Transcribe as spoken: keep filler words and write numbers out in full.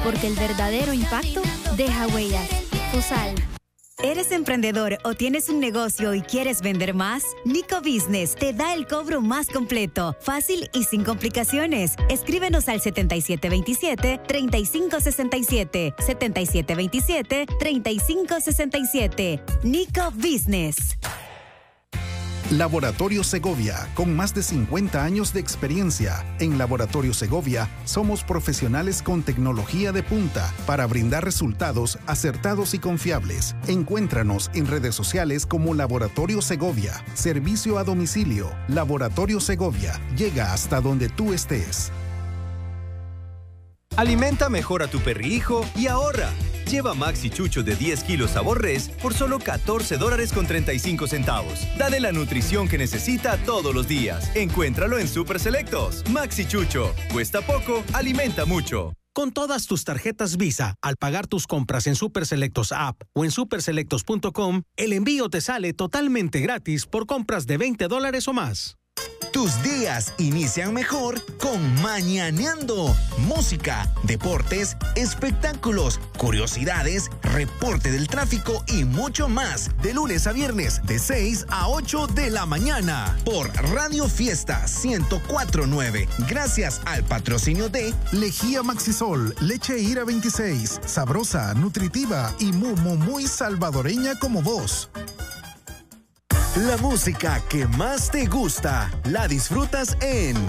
porque el verdadero impacto deja huellas. Fusal. ¿Eres emprendedor o tienes un negocio y quieres vender más? Nico Business te da el cobro más completo, fácil y sin complicaciones. Escríbenos al setenta y siete veintisiete, treinta y cinco sesenta y siete, setenta y siete veintisiete, treinta y cinco sesenta y siete. Nico Business. Laboratorio Segovia, con más de cincuenta años de experiencia. En Laboratorio Segovia somos profesionales con tecnología de punta para brindar resultados acertados y confiables. Encuéntranos en redes sociales como Laboratorio Segovia. Servicio a domicilio. Laboratorio Segovia. Llega hasta donde tú estés. Alimenta mejor a tu perrihijo y ahorra. Lleva Maxi Chucho de diez kilos sabor res por solo catorce dólares con treinta y cinco centavos. Dale la nutrición que necesita todos los días. Encuéntralo en Super Selectos. Maxi Chucho. Cuesta poco, alimenta mucho. Con todas tus tarjetas Visa, al pagar tus compras en Super Selectos App o en super selectos punto com, el envío te sale totalmente gratis por compras de veinte dólares o más. Tus días inician mejor con Mañaneando. Música, deportes, espectáculos, curiosidades, reporte del tráfico y mucho más. De lunes a viernes, de seis a ocho de la mañana. Por Radio Fiesta ciento cuatro punto nueve. Gracias al patrocinio de Lejía Maxisol, leche Ira veintiséis. Sabrosa, nutritiva y muy, muy, muy salvadoreña como vos. La música que más te gusta, la disfrutas en